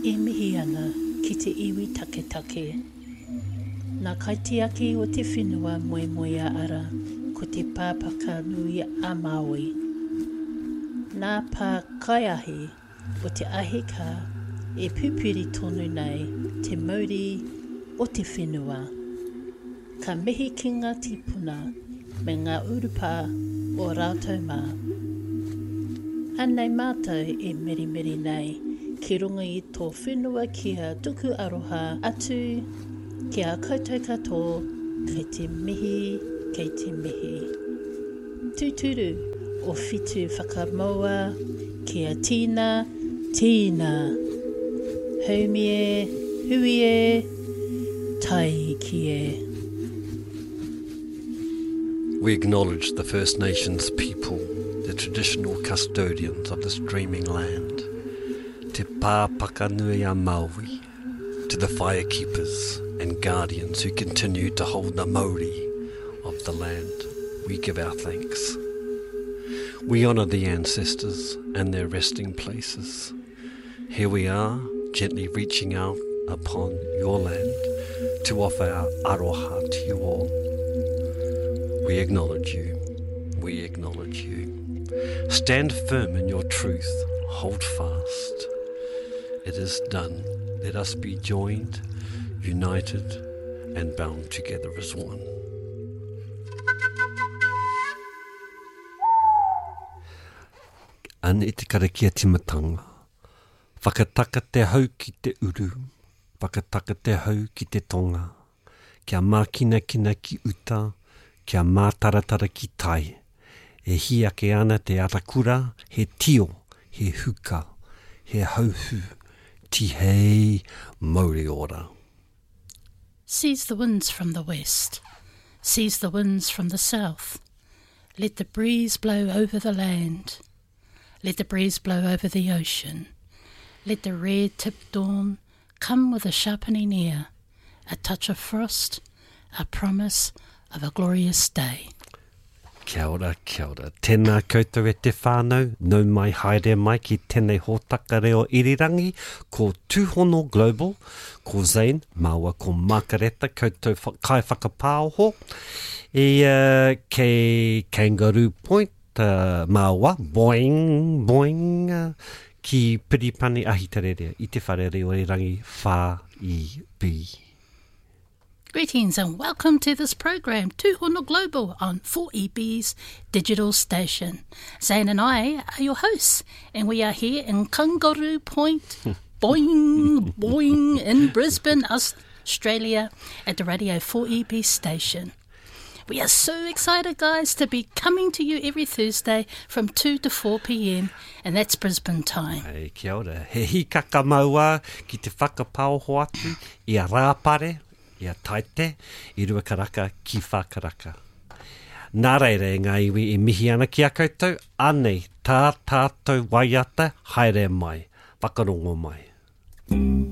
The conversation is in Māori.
e mihi ana ki te iwi take. Nā kaitiaki o te whenua moe a ara ko te pāpaka nui a Māui. Nā pā kaiahi o te ahika e pupiri tonu nei te mauri o te whenua. Ka mihi ki ngā tipuna me ngā urupa o rātou mā. Anei mātou e meri nei ki runga i tō whenua kia tuku aroha atu kia koutou kato kei te mihi. Tūturu o whitu whakamaua kia tīna. Haumie, huie, tai kie. We acknowledge the First Nations people, the traditional custodians of this dreaming land. Te pāpaka nui a Māui, to the firekeepers and guardians who continue to hold the Māori of the land, we give our thanks. We honour the ancestors and their resting places. Here we are, gently reaching out upon your land to offer our aroha to you all. We acknowledge you. Stand firm in your truth. Hold fast. It is done. Let us be joined, united, and bound together as one. An te karakia timatanga. Whakataka te hau ki te uru. Whakataka te hau ki te tonga. Kia mākina ki uta. Kia mātaratara ki tai. E hiake ana te arakura, he tio, he huka, he hauhu, tihei Māori ora. Seize the winds from the west, seize the winds from the south. Let the breeze blow over the land, let the breeze blow over the ocean. Let the red-tipped dawn come with a sharpening ear, a touch of frost, a promise of a glorious day. Kia ora. Tēnā koutou e te whānau, nau mai haere mai ki tēnei hōtaka reo irirangi, ko Tūhono Global, ko Zane, māua ko Makareta, koutou kai whakapāoho, kei Kangaroo Point, māua, boing, ki Piripani Ahitarerea, i te whare reo irirangi whā I bi. Greetings and welcome to this program, Tūhono Global on 4EB's digital station. Zane and I are your hosts, and we are here in Kangaroo Point, boing, in Brisbane, Australia, at the Radio 4EB station. We are so excited, guys, to be coming to you every Thursday from 2 to 4 p.m, and that's Brisbane time. Hey, kia ora. He hikaka maua ki te whakapāoho atu, I a rāpare, I a taite, I rua karaka ki whakaraka. Nā reire ngā iwi I mihi ana ki a koutou, anei tā tātou waiata, haere mai, whakarongo mai.